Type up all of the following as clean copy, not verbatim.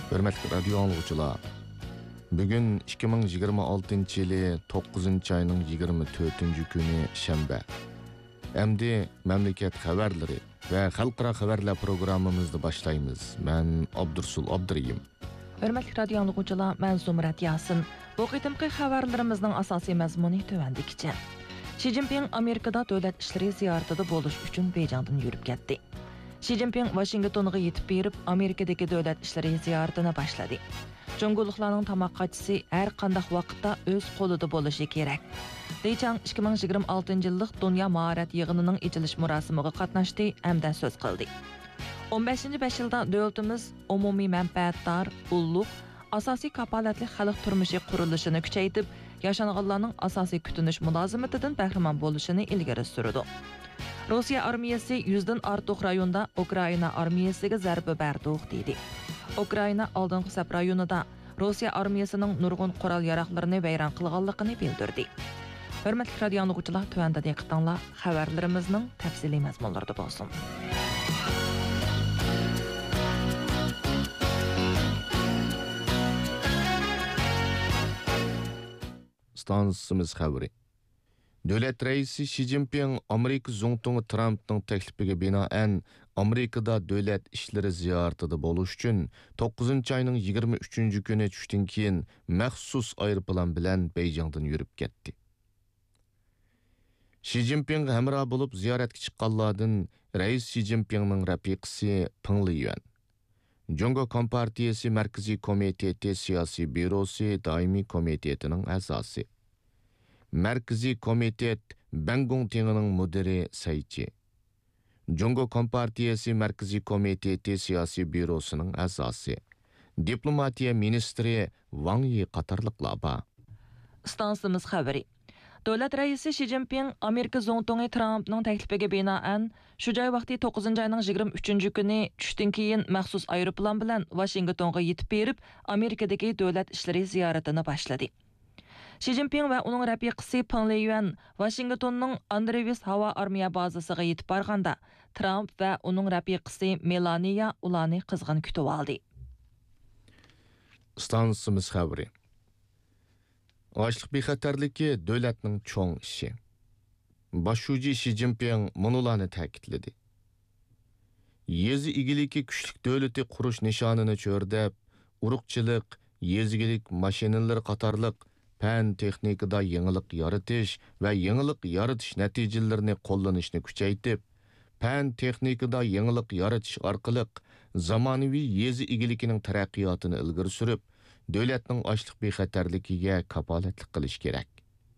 Hörmətli radio anlıqçılar, bugün 2026 yılı 9 ayının 24 günü şənbə. Əmdi məmləkət xəbərləri və xalqara xəbərlər proqramımızı başlayımız. Mən Abdursul Abduriyim. Hörmətli radio anlıqçılar, mən Zumrat Yasin. Bu qitimqi xəbərlərimizin asasi məzmunu tövəndikcə. Xi Jinping Amerikada dövlət işləri ziyarətində buluş üçün Beyjandan yürüb getdi. Xi Jinping Washington'a yetib berib Amerikadakı dövlət işləri ziyaretini başladı. Cunguliqlarning tamoqqachisi har qanday vaqtda o'z qo'lida bo'lishi kerak. Deychang 2026 yillik Dunyo mahorat yig'inining ochilish murosimiga qatnashdi hamda so'z qildi. 15-5 yilda davlatimiz umumiy manfaatdor, ulluq, asosiy kapolatli xalq turmushi qurilishini kuchaytirib, yashanganlarning asosiy kutinish mulozimatidan bahramand bo'lishini ilgari surdi. Rossiya armiyasi 100dan ortiq rayonda Ukraina armiyasiga zarba berdi dedi. Ukraina oldingi sap rayonida Rossiya armiyasining nurg'un qurol yaroqlarini vayron qilganligini bildirdi. Hurmatli radio anlıqçılar, tövəndə diqqətinizlər xəbərlərimizin təfsili məzmunlarında bolsun. Stansımız xəbəri. Dövlət rəisi Xi Jinping Amerika Zongtongu Trump'ның təklifigə binaən Amerikada dövlət işləri ziyaretində boluş üçün 9 ayının 23 günü düşdən keyin məxsus aeroplan bilan Beyjandan yürüb getdi. Xi Jinping həmrah olub ziyaretə chiqqanlardan Reis Xi Jinpingning rafiqasi Peng Liyuan, Jungo Kompartiyasi Mərkəzi Komiteti Siyasi Bürosu Daimi Komitetining a'zosi, Mərkəzi Komitet Bangong Tenginin müdiri Saychi, Jungo Kompartiyasi Mərkəzi Komiteti Siyasi Bürosunun a'zosi, Diplomatiya Ministri Wang Yi qatarlıqlar var. Stansımız xəbəri. Dövlət rəisi Xi Jinping Amerika Zongtongu Trump'ның təklifiga binaən şu joy vaqti 9 ayının 23 günü düşdən keyin məxsus aeroplan bilan Washingtonga yetib berib Amerikadakı dövlət işləri ziyaretini başladı. Xi Jinping və onun rəfiqasi Peng Liyuan Washingtonның Andrews hava armiya bazasıga yetib barğanda Trump və onun rəfiqasi Melania ularni qızğın kütüb aldı. Stansımız xəbəri. Açlıq bexatarligi dövlətning çoğ işi. Başçı Xi Jinping munularni ta'kidladi. Yezi igiliki kuchlik dövləti qurush nishonini cho'rdab, urug'chilik, yezigilik mashinalar qatorliq fan texnikada yangilik yaratish va yangilik yaratish natijalarini qo'llanishni kuchaytirib, fan texnikada yangilik yaratish orqali zamonaviy yezi igilikining taraqqiyotini ilgari surib, dövlətning açlıq bexatarligiga kapolatlik qilish kerak.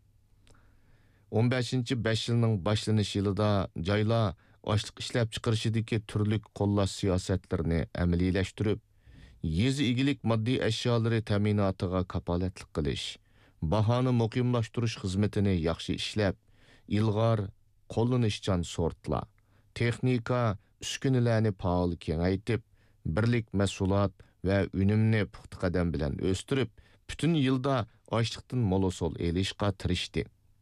15-5 yılının başlanış yılida joylar açlıq ishlab chiqarishidagi turli qo'llash siyosatlarini amaliyleştirib, yezi igilik moddiy ashyoları ta'minotiga kapolatlik qilish, bahoni muqimlashtirish xizmatini yaxshi ishlab, ilg'or qo'llanishchan sortlar, texnika, uskunalarni faol kengaytib, birlik mahsulot ve ünümni puxta qadam bilan o'stirib, bütün yılda açlıqdan molosol elishqa tirishdi.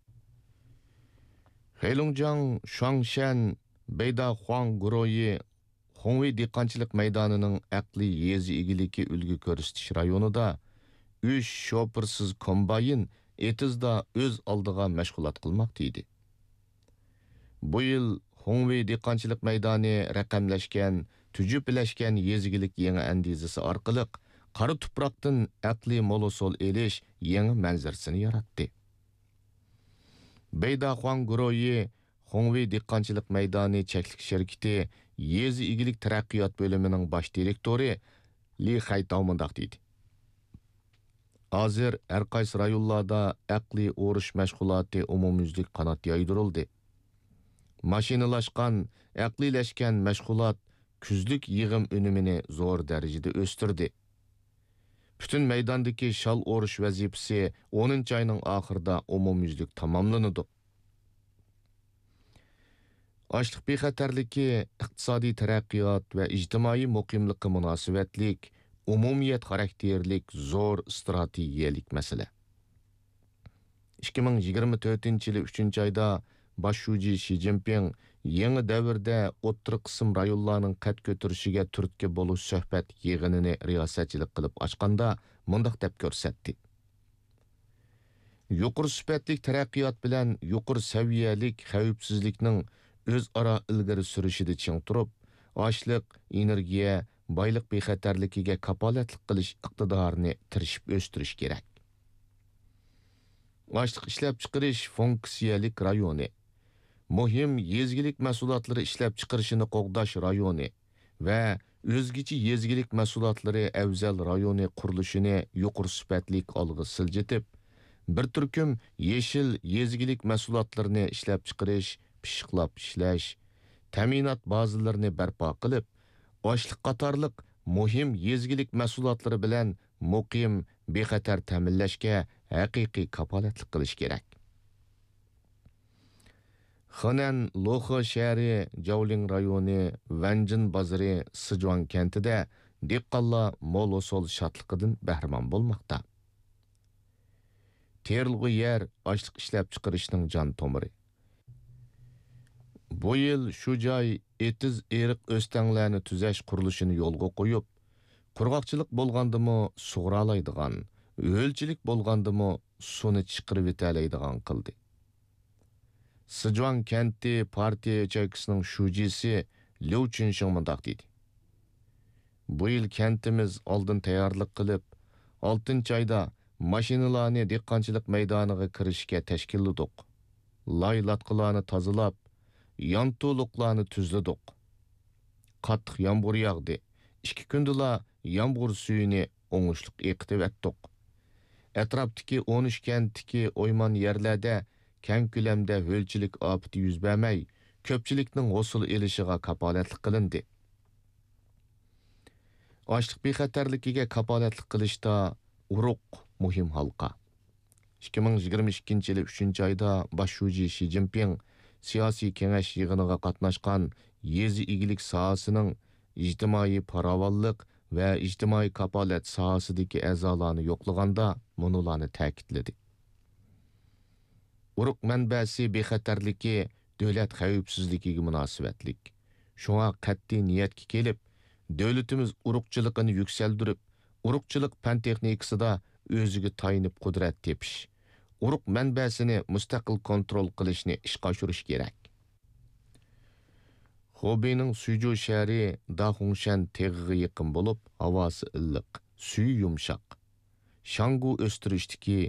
Heilongjiang, Shuangshan, Beyda Huang Guroyi, Hongwei diqqanchilik maydonining aqli yezi igiliki ulgu ko'rsatish rayonida 3 shopirsiz kombayn etizda o'z oldiga mashg'ulot qilmoqda edi. Bu yil Hongwei diqqanchilik maydoni raqamlashgan, tujubbilashgan yezigilik yangi andizasi orqali qora tuproqdan aqli molosol elish yangi manzarsini yaratdi. Beyda Huang Guroyi Hongwei diqqanchilik maydoni cheklik shirkati yezi igilik taraqqiyot bo'limining bosh direktori Li Haitao mundaq deydi. Hozir har qaysi rayonlarda aqli o'rish mashg'uloti umumyuzlik qanot yaydirildi. Mashinalashgan, aqlilashgan mashg'ulot kuzlik yig'im unumini zo'r darajada o'stirdi. Bütün maydondagi shal o'rish vazifasi 10 ayning oxirida umumyuzlik tamomlanadi. Açlıq bexatarligi, iqtisodiy taraqqiyot va ijtimoiy muqimlikqa munosabatlik, umumiyat xarakterlik zo'r strategiyalik masala. 2024 yili 3 oyda Başşuji Xi Jinping yangi davrda o'ttir qism rayonlarning qad ko'tarishiga turtki bo'lish suhbat yig'inini riyosatchilik qilib ochganda mundaq deb ko'rsatdi. Yuqori sifatli taraqqiyot bilan yuqori saviyalik xavfsizlikning o'zaro ilgari surishida ching turib, ochliq, energiya, boylik bexatarligiga kapolatlik qilish iqtidorini tirishib o'stirish kerak. Ochliq ishlab chiqarish funksiyalik rayoni, muhim yezgilik mahsulotlari ishlab chiqarishini qo'g'dash rayoni va o'zgacha yezgilik mahsulotlari afzal rayoni qurilishini yuqori sifatlik olg'a siljitib, bir turkum yeshil yezgilik mahsulotlarini ishlab chiqarish, pishiqlab ishlash, ta'minot bazalarini barpo qilib, ochliq qatorliq muhim yezgilik mahsulotlari bilan muqim, bexatar ta'minlashga haqiqiy kapolatlik qilish kerak. Xanan Loxo shahri, Jowling rayoni, Vanjin bozori, Sijuan kentida dehqonlar mo'l usul shodliqidan bahramon bo'lmoqda. Terilg'i yer ochliq ishlab chiqarishning jon tomiri. Bu yil shu joy etiz eriq o'stanglarni tuzash qurilishini yo'lga qo'yib, qurg'oqchilik bo'lgandimi sug'uralaydigan, o'lchilik bo'lgandimi suvni chiqarib o'talaydigan qildi. Sijuan kenti partiya yachakisining shujisi Liu Chunsheng mundaq dedi. Bu yil kentimiz oldin tayyorlik qilib, 6-oyda mashinalarni dehqonchilik maydoniga kirishga tashkilladik. Laylatqilarni tozalab, yantuluqlarni tuzladik. Qattiq yomg'ir yog'di. 2 kundala yomg'ir suyini o'ngishliq eqitib etdik. Atrofdagi 13 kentdagi o'yman yerlarda keng ko'lamda o'lchilik ofati yuz bermay, ko'pchilikning hosil elishiga kapolatlik qilindi. Ochliq bexatarligiga kapolatlik qilishda uruq muhim halqa. 2022 yil 3-oyda Başşuji Xi Jinping siyosiy kengash yig'iniga qatnashgan yezi igilik sohasining ijtimoiy farovonlik va ijtimoiy kapolat sohasidagi a'zolarni yo'qlaganda munolarni ta'kidladi. Uruq manbasi bexatarligi davlat xavfsizligiga munosabatlik. Shunga qat'iy niyatga kelib, davlatimiz uruqchiligini yuksaltirib, uruqchilik fan texnikasida o'ziga tayinib qudrat tepish, uruq manbasini mustaqil kontrol qilishni ishga oshirish kerak. Hubeining Suzhou shahri Daxongshan teg'iga yaqin bo'lib, havosi illiq, suvi yumshoq. Shangu o'stirishdagi